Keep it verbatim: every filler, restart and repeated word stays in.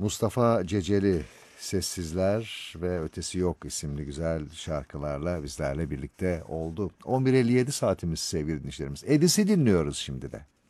Mustafa Ceceli, Sessizler ve Ötesi Yok isimli güzel şarkılarla bizlerle birlikte oldu. on bir elli yedi saatimiz sevgili dinleyicilerimiz. Edis'i dinliyoruz şimdi de.